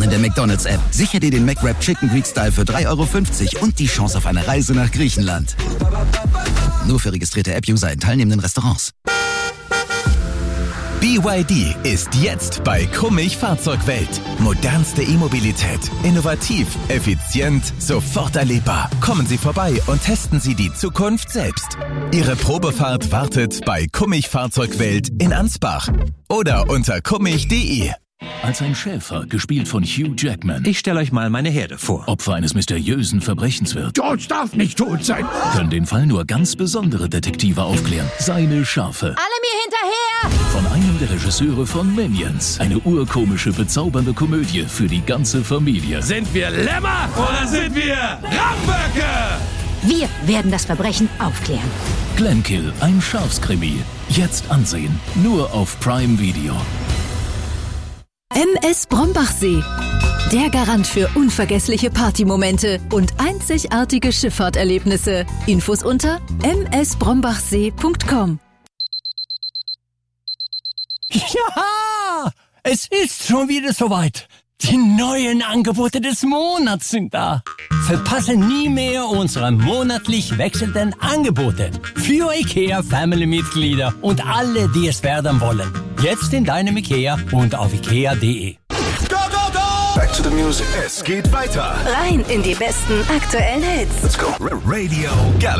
in der McDonald's-App. Sicher dir den McWrap Chicken Greek Style für 3,50 € und die Chance auf eine Reise nach Griechenland. Nur für registrierte App-User in teilnehmenden Restaurants. BYD ist jetzt bei Kummich Fahrzeugwelt. Modernste E-Mobilität. Innovativ, effizient, sofort erlebbar. Kommen Sie vorbei und testen Sie die Zukunft selbst. Ihre Probefahrt wartet bei Kummich Fahrzeugwelt in Ansbach oder unter kummich.de. Als ein Schäfer, gespielt von Hugh Jackman. Ich stelle euch mal meine Herde vor. Opfer eines mysteriösen Verbrechens wird. George darf nicht tot sein. Können den Fall nur ganz besondere Detektive aufklären. Seine Schafe. Alle mir hinterher! Von einem der Regisseure von Minions. Eine urkomische, bezaubernde Komödie für die ganze Familie. Sind wir Lämmer oder sind wir Ramböcke? Wir werden das Verbrechen aufklären. Glenkill, ein Schafskrimi. Jetzt ansehen. Nur auf Prime Video. MS Brombachsee. Der Garant für unvergessliche Partymomente und einzigartige Schifffahrterlebnisse. Infos unter msbrombachsee.com. Ja, es ist schon wieder soweit. Die neuen Angebote des Monats sind da. Verpasse nie mehr unsere monatlich wechselnden Angebote für IKEA-Family-Mitglieder und alle, die es werden wollen. Jetzt in deinem IKEA und auf ikea.de. Go, go, go! Back to the music. Es geht weiter. Rein in die besten aktuellen Hits. Let's go. Radio Galaxy.